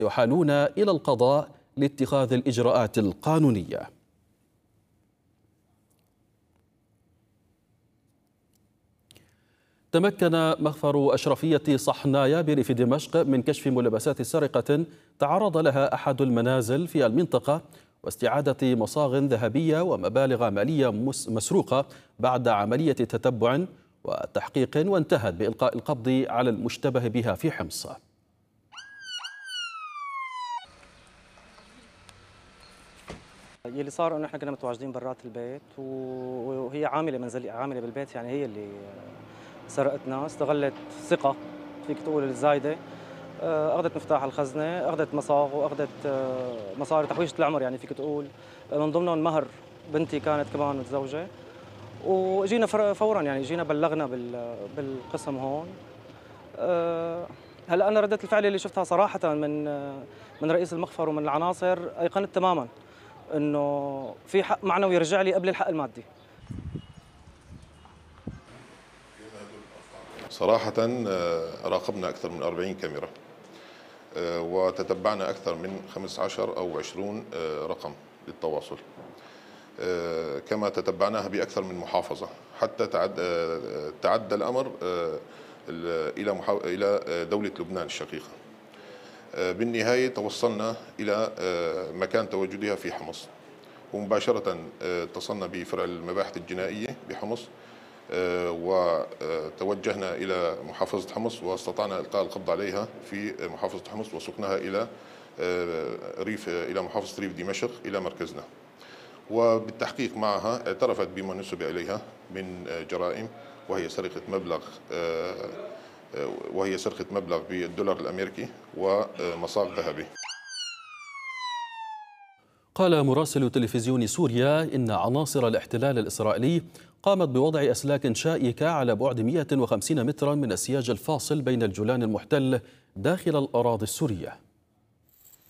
يحالون إلى القضاء لاتخاذ الإجراءات القانونية. تمكن مخفر أشرفية صحنايا بريف دمشق من كشف ملابسات سرقة تعرض لها أحد المنازل في المنطقة واستعادة مصاغ ذهبية ومبالغ مالية مسروقة بعد عملية تتبع وتحقيق وانتهت بإلقاء القبض على المشتبه بها في حمص. اللي صار انه احنا كنا متواجدين برات البيت وهي عامله منزليه عامله بالبيت، يعني هي اللي سرقتنا. استغلت ثقه فيك تقول الزايده، اخذت مفتاح الخزنه، اخذت مصاغ، واخذت مصاري تحويشه العمر، يعني فيك تقول من ضمنهم مهر بنتي كانت كمان متزوجه. واجينا فورا، يعني اجينا بلغنا بالقسم هون. هلا انا رده الفعل اللي شفتها صراحه من رئيس المخفر ومن العناصر، ايقنت تماما انه في حق معنوي يرجع لي قبل الحق المادي. صراحة راقبنا أكثر من 40 كاميرا وتتبعنا أكثر من 15 أو 20 رقم للتواصل، كما تتبعناها بأكثر من محافظة، حتى تعدى الأمر إلى دولة لبنان الشقيقة. بالنهاية توصلنا إلى مكان تواجدها في حمص، ومباشرة اتصلنا بفرع المباحث الجنائية بحمص وتوجهنا إلى محافظة حمص، واستطعنا إلقاء القبض عليها في محافظة حمص وسقناها إلى محافظة ريف دمشق إلى مركزنا. وبالتحقيق معها اعترفت بما نسب إليها من جرائم، وهي سرقة مبلغ بالدولار الأمريكي ومصاغ ذهبي. قال مراسل تلفزيون سوريا إن عناصر الاحتلال الإسرائيلي قامت بوضع أسلاك شائكة على بعد 150 مترا من السياج الفاصل بين الجولان المحتل داخل الأراضي السورية.